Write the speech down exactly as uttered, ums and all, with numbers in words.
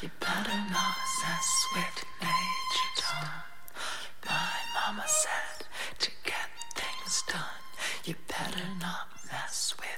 You better not mess with Major Tom. My mama said to get things done, you better not mess with